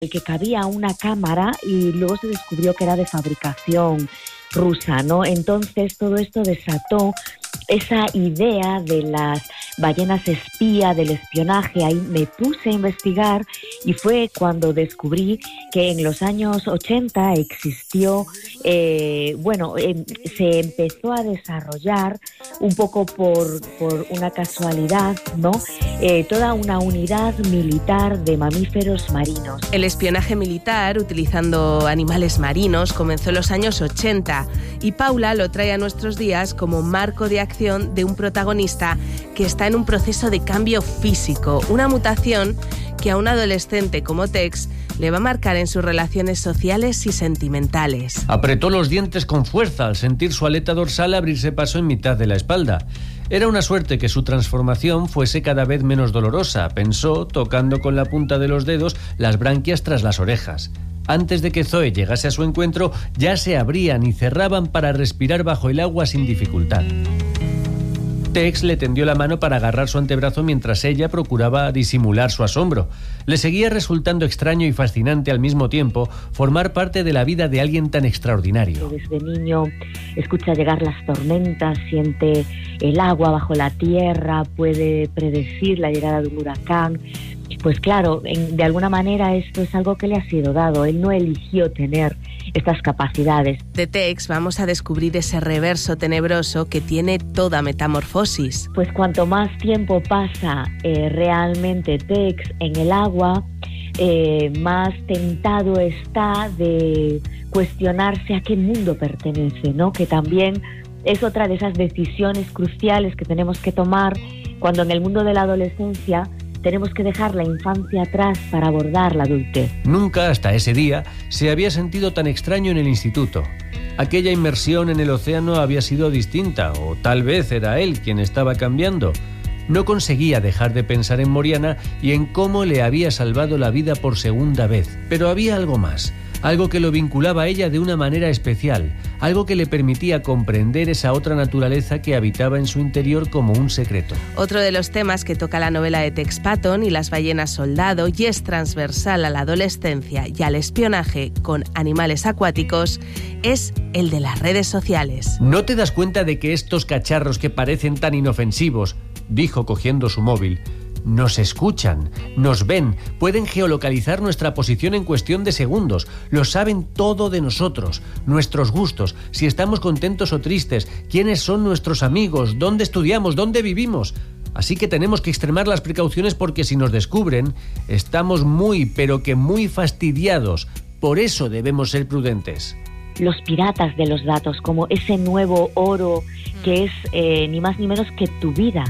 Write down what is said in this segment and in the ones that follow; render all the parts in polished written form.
el que cabía una cámara y luego se descubrió que era de fabricación rusa, ¿no? Entonces todo esto desató esa idea de las ballenas espía, del espionaje. Ahí me puse a investigar y fue cuando descubrí que en los años 80 existió, se empezó a desarrollar un poco por una casualidad, ¿no? Toda una unidad militar de mamíferos marinos. El espionaje militar utilizando animales marinos comenzó en los años 80 y Paula lo trae a nuestros días como marco de acción de un protagonista que está en un proceso de cambio físico, una mutación que a un adolescente como Tex le va a marcar en sus relaciones sociales y sentimentales. Apretó los dientes con fuerza al sentir su aleta dorsal abrirse paso en mitad de la espalda. Era una suerte que su transformación fuese cada vez menos dolorosa, pensó, tocando con la punta de los dedos las branquias tras las orejas. Antes de que Zoe llegase a su encuentro, ya se abrían y cerraban para respirar bajo el agua sin dificultad. Tex le tendió la mano para agarrar su antebrazo mientras ella procuraba disimular su asombro. Le seguía resultando extraño y fascinante al mismo tiempo formar parte de la vida de alguien tan extraordinario. Desde niño escucha llegar las tormentas, siente el agua bajo la tierra, puede predecir la llegada de un huracán. Pues claro, de alguna manera esto es algo que le ha sido dado. Él no eligió tener estas capacidades. De Tex vamos a descubrir ese reverso tenebroso que tiene toda metamorfosis. Pues cuanto más tiempo pasa realmente Tex en el agua, más tentado está de cuestionarse a qué mundo pertenece, ¿no? Que también es otra de esas decisiones cruciales que tenemos que tomar cuando en el mundo de la adolescencia tenemos que dejar la infancia atrás para abordar la adultez. Nunca hasta ese día se había sentido tan extraño en el instituto. Aquella inmersión en el océano había sido distinta, o tal vez era él quien estaba cambiando. No conseguía dejar de pensar en Moriana y en cómo le había salvado la vida por segunda vez. Pero había algo más, algo que lo vinculaba a ella de una manera especial, algo que le permitía comprender esa otra naturaleza que habitaba en su interior como un secreto. Otro de los temas que toca la novela de Tex Patton y las ballenas soldado y es transversal a la adolescencia y al espionaje con animales acuáticos es el de las redes sociales. ¿No te das cuenta de que estos cacharros que parecen tan inofensivos, dijo cogiendo su móvil, nos escuchan, nos ven, pueden geolocalizar nuestra posición en cuestión de segundos, lo saben todo de nosotros, nuestros gustos, si estamos contentos o tristes, quiénes son nuestros amigos, dónde estudiamos, dónde vivimos? Así que tenemos que extremar las precauciones porque si nos descubren, estamos muy, pero que muy fastidiados. Por eso debemos ser prudentes. Los piratas de los datos, como ese nuevo oro que es ni más ni menos que tu vida.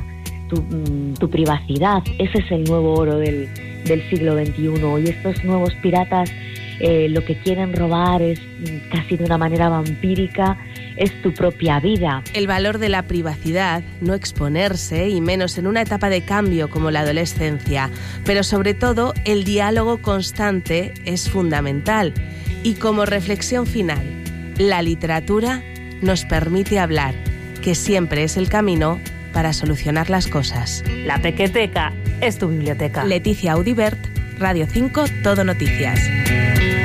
Tu privacidad, ese es el nuevo oro del siglo XXI. Y estos nuevos piratas lo que quieren robar es casi de una manera vampírica, es tu propia vida. El valor de la privacidad, no exponerse, y menos en una etapa de cambio como la adolescencia. Pero sobre todo, el diálogo constante es fundamental. Y como reflexión final, la literatura nos permite hablar, que siempre es el camino para solucionar las cosas. La Pequeteca es tu biblioteca. Leticia Audibert, Radio 5, Todo Noticias.